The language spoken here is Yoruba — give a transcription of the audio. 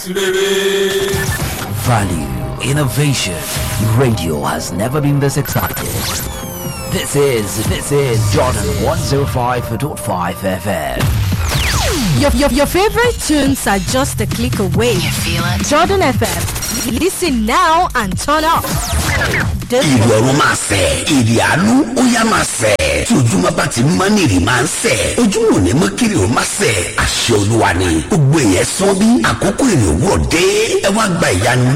Value, innovation. Radio has never been this excited. This is Jordan 105.5 FM. Your favorite tunes are just a click away. You feel it? Jordan FM. Listen now and turn up. Ìrọ̀rùn máa sẹ̀, ìrì àánú ó yá máa sẹ̀. Tí ojúmọ́ bá ti mọ́ ní ìrì máa ń sẹ̀. Ojúmọ́ ní mọ́ kiri ó máa sẹ̀. Àṣẹ Olúwa ni. Gbogbo èèyàn sọ bí àkókò ìrì òwúrọ̀ dé. Ẹ wá gba ìyanu.